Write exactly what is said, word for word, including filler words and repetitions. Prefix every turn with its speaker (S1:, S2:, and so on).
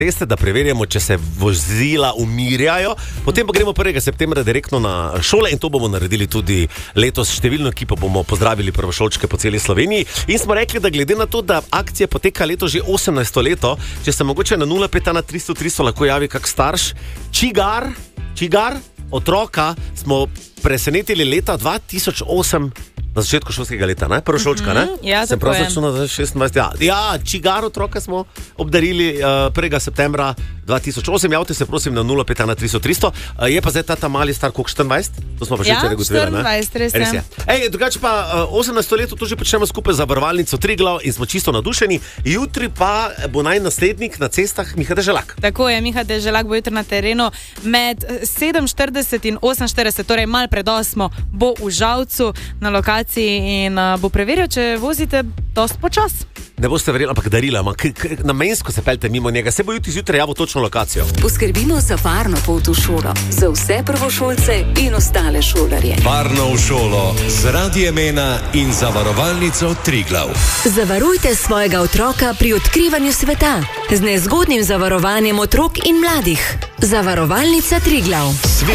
S1: teste, da preverjamo, če se vozila umirjajo. Potem pa gremo prvega septembra direktno na šole in to bomo naredili tudi letos. Številno ekipo bomo pozdravili prvošolčke po celi Sloveniji. In smo rekli, da glede na to, da akcija poteka leto že osemnajsto leto, če se mogoče na nula pet ena tristo tristo lahko javi kak starš, čigar, čigar otroka smo presenetili leta dva tisoč osem na začetku šolskega leta, ne? Prvošolčka, ne?
S2: Mm-hmm, ja,
S1: sem prav začel na šestnajst. Ja, ja, čigar otroka smo obdarili uh, prvega septembra dva tisoč osem. Javite se prosim na nula pet ena tristo tristo. Uh, je pa zdaj ta tam mali star koliko štiriindvajset? To smo pa že
S2: ja,
S1: včeraj gotovili, ne?
S2: štiriindvajset, res,
S1: res je.
S2: je.
S1: Ej, drugače pa uh, osemnajsto leto to že počnemo skupaj za Zavarovalnico Triglav in smo čisto nadušeni. Jutri pa bo naj naslednik na cestah Miha Deželak.
S2: Tako je, Miha Deželak bo jutri na terenu med sedem štirideset in osem štirideset, torej mal pred osmo bo v Žalcu na lokaciji in uh, bo preveril, če vozite dost počas.
S1: Ne boste verjeli, ampak darila, namensko se peljte mimo njega, se bo jutri zjutraj javil točno lokacijo.
S3: Poskrbimo za varno pot v šolo, za vse prvošolce in ostale šolarje.
S4: Varno v šolo z Radiem Ena in Zavarovalnico Triglav.
S3: Zavarujte svojega otroka pri odkrivanju sveta z nezgodnim zavarovanjem otrok in mladih. Zavarovalnica Triglav.